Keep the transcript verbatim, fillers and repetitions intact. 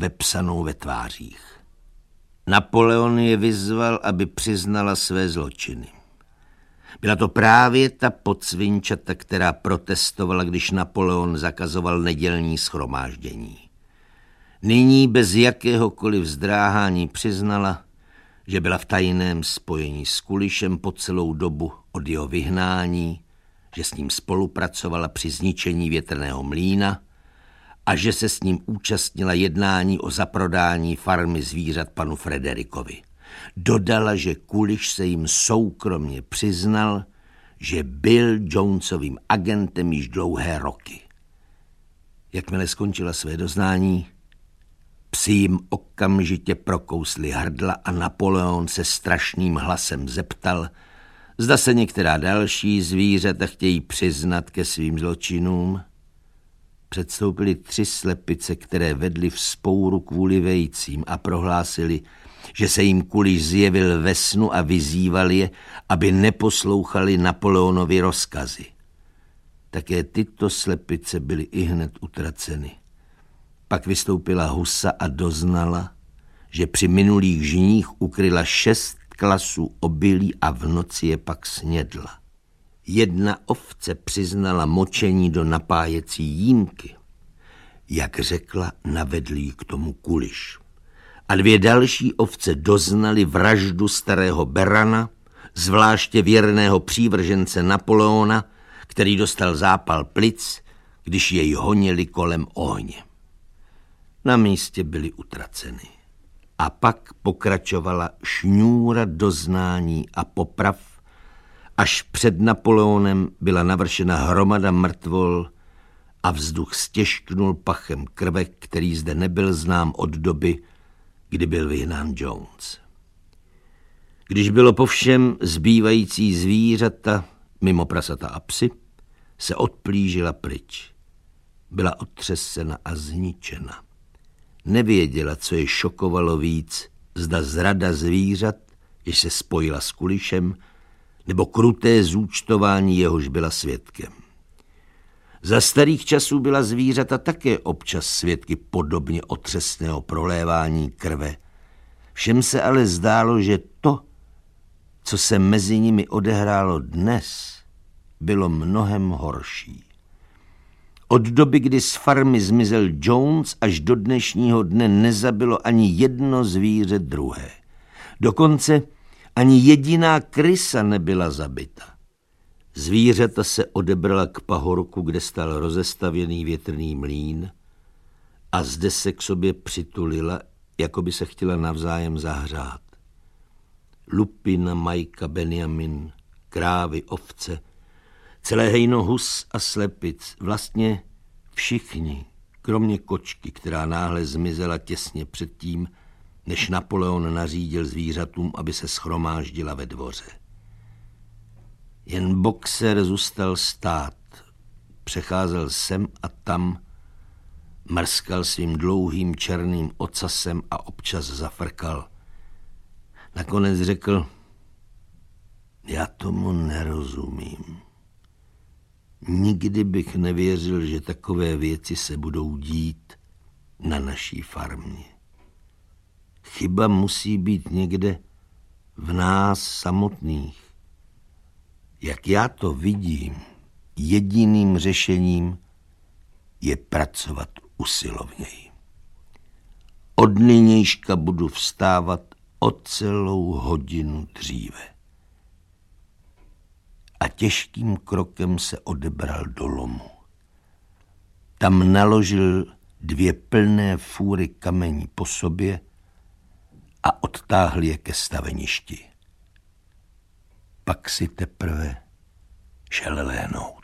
vepsanou ve tvářích. Napoleon je vyzval, aby přiznala své zločiny. Byla to právě ta podsvinčata, která protestovala, když Napoleon zakazoval nedělní shromáždění. Nyní bez jakéhokoliv zdráhání přiznala, že byla v tajném spojení s Kulišem po celou dobu od jeho vyhnání, že s ním spolupracovala při zničení větrného mlýna a že se s ním účastnila jednání o zaprodání farmy zvířat panu Frederikovi. Dodala, že Kuliš se jim soukromně přiznal, že byl Jonesovým agentem již dlouhé roky. Jakmile skončila své doznání, psi jim okamžitě prokousli hrdla a Napoleon se strašným hlasem zeptal, zda se některá další zvířata chtějí přiznat ke svým zločinům. Předstoupily tři slepice, které vedly vzpouru kvůli vejcím a prohlásili, že se jim Kuliš zjevil ve snu a vyzýval je, aby neposlouchali Napoleonovi rozkazy. Také tyto slepice byly ihned utraceny. Pak vystoupila husa a doznala, že při minulých žních ukryla šest klasů obilí a v noci je pak snědla. Jedna ovce přiznala močení do napájecí jímky. Jak řekla, navedl jí k tomu Kuliš. A dvě další ovce doznaly vraždu starého berana, zvláště věrného přívržence Napoleona, který dostal zápal plic, když jej honili kolem ohně. Na místě byly utraceny. A pak pokračovala šňůra doznání a poprav, až před Napoleonem byla navršena hromada mrtvol a vzduch stěžknul pachem krve, který zde nebyl znám od doby, kdy byl vyhnán Jones. Když bylo po všem zbývající zvířata, mimo prasata a psy, se odplížila pryč. Byla otřesena a zničena. Nevěděla, co je šokovalo víc, zda zrada zvířat, jež se spojila s Kulišem, nebo kruté zúčtování, jehož byla svědkem. Za starých časů byla zvířata také občas svědky podobně otřesného prolévání krve. Všem se ale zdálo, že to, co se mezi nimi odehrálo dnes, bylo mnohem horší. Od doby, kdy z farmy zmizel Jones, až do dnešního dne nezabilo ani jedno zvíře druhé. Dokonce ani jediná krysa nebyla zabita. Zvířata se odebrala k pahorku, kde stál rozestavěný větrný mlýn a zde se k sobě přitulila, jako by se chtěla navzájem zahřát. Lupina, Majka, Benjamin, krávy, ovce, celé hejno hus a slepic, vlastně všichni, kromě kočky, která náhle zmizela těsně předtím, než Napoleon nařídil zvířatům, aby se shromáždila ve dvoře. Jen boxer zůstal stát, přecházel sem a tam, mrskal svým dlouhým černým ocasem a občas zafrkal. Nakonec řekl, já tomu nerozumím. Nikdy bych nevěřil, že takové věci se budou dít na naší farmě. Chyba musí být někde v nás samotných. Jak já to vidím, jediným řešením je pracovat usilovněji. Od nynějška budu vstávat o celou hodinu dříve. A těžkým krokem se odebral do lomu. Tam naložil dvě plné fůry kamení po sobě a odtáhl je ke staveništi. Pak si teprve šel léhnout.